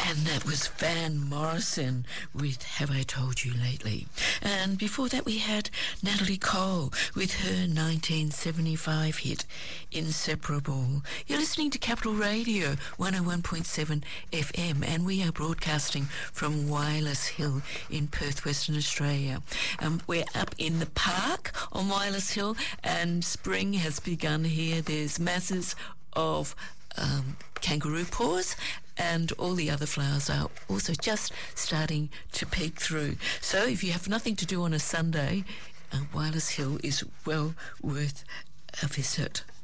And that was Van Morrison with Have I Told You Lately. And before that we had Natalie Cole with her 1975 hit, Inseparable. You're listening to Capital Radio 101.7 FM, and we are broadcasting from Wireless Hill in Perth, Western Australia. We're up in the park on Wireless Hill, and spring has begun here. There's masses of kangaroo paws, and all the other flowers are also just starting to peek through. So if you have nothing to do on a Sunday, Wireless Hill is well worth a visit.